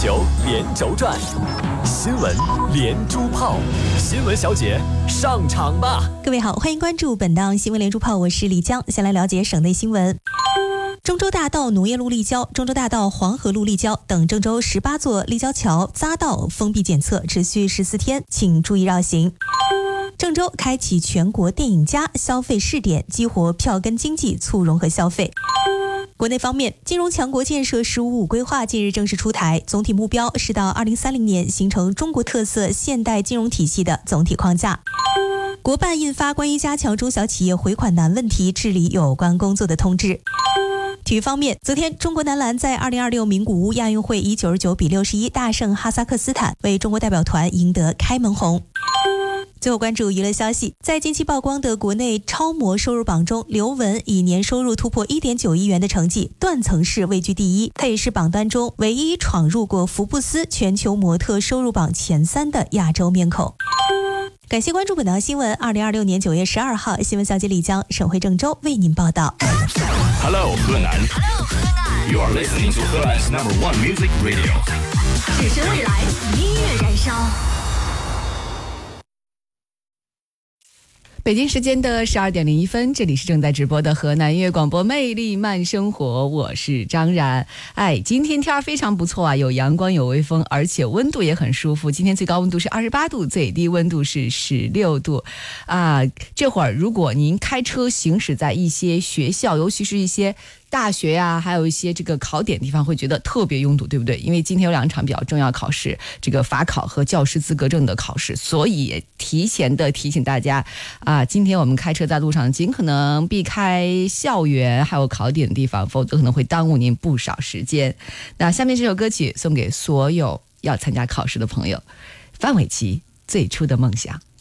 9连轴转，新闻连珠炮，新闻小姐上场吧！ 各位好，欢迎关注本档新闻连珠炮，我是丽江。先来了解省内新闻。中州大道农业路立交、中州大道黄河路立交等郑州18座立交桥匝道封闭检测，持续14天，请注意绕行。郑州开启全国电影加消费试点，激活票根经济，促融合消费。国内方面，金融强国建设“十五五”规划近日正式出台，总体目标是到2030年形成中国特色现代金融体系的总体框架。国办印发关于加强中小企业回款难问题治理有关工作的通知。体育方面，昨天中国男篮在2026名古屋亚运会以99比61大胜哈萨克斯坦，为中国代表团赢得开门红。最后关注娱乐消息，在近期曝光的国内超模收入榜中，刘雯以年收入突破1.9亿元的成绩，断层式位居第一。她也是榜单中唯一闯入过福布斯全球模特收入榜前3的亚洲面孔。感谢关注本档新闻。2026年9月12号，新闻小姐丽江、沈慧郑州为您报道。 Hello， 河南。You are listening to 河南 #1 Music Radio。 只是未来，音乐燃烧。 北京时间的12点01分，这里是正在直播的河南音乐广播魅力慢生活，我是张然。今天天非常不错啊，有阳光有微风，而且温度也很舒服。今天最高温度是28度，最低温度是16度啊。这会儿如果您开车行驶在一些学校，尤其是一些大学呀，还有一些这个考点地方，会觉得特别拥堵，对不对？因为今天有2场比较重要考试，这个法考和教师资格证的考试，所以也提前的提醒大家今天我们开车在路上尽可能避开校园还有考点的地方，否则可能会耽误您不少时间。那下面这首歌曲送给所有要参加考试的朋友，范玮琪《最初的梦想》。